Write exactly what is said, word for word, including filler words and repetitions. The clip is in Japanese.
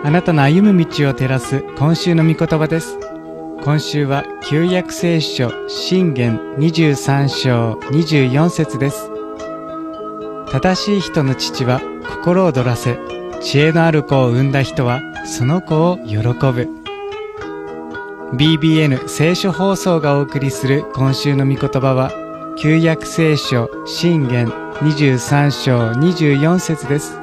あなたの歩む道を照らす今週の御言葉です。今週は旧約聖書箴言にじゅうさん章にじゅうよん節です。正しい人の父は心躍らせ、知恵のある子を産んだ人はその子を喜ぶ。 ビービーエヌ 聖書放送がお送りする今週の御言葉は旧約聖書箴言にじゅうさん章にじゅうよん節です。